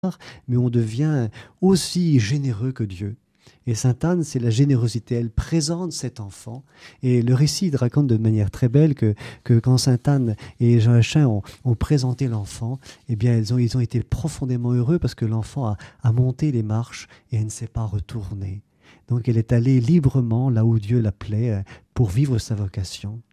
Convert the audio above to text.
mais on devient aussi généreux que Dieu. Et Sainte Anne, c'est la générosité. Elle présente cet enfant. Et le récit raconte de manière très belle que quand Sainte Anne et Jean Hachin ont présenté l'enfant, eh bien, ils ont été profondément heureux parce que l'enfant a monté les marches et elle ne s'est pas retournée. Donc, elle est allée librement là où Dieu l'appelait pour vivre sa vocation.